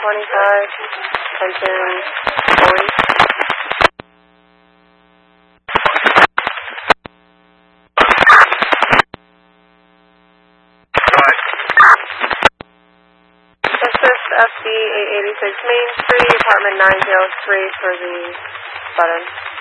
attention 40. Assist FD 886 Main Street, apartment 903 for the button.